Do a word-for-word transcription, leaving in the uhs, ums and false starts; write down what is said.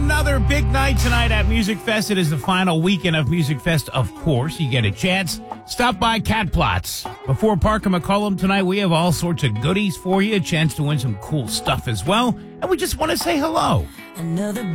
another big night tonight at Music Fest. It is the final weekend of Music Fest, of course. You get a chance. Stop by Cat Plots. Before Parker McCollum tonight, we have all sorts of goodies for you, a chance to win some cool stuff as well. And we just want to say hello. Another